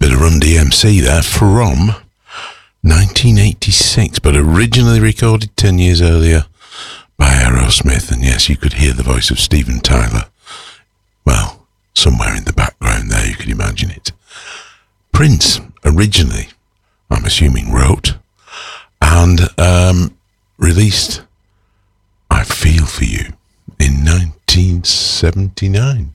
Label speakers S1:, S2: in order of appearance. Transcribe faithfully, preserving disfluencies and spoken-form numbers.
S1: Bit of Run D M C there from nineteen eighty-six, but originally recorded ten years earlier by Aerosmith. And yes, you could hear the voice of Steven Tyler. Well, somewhere in the background there, you could imagine it. Prince originally, I'm assuming, wrote and um, released I Feel For You in nineteen seventy-nine.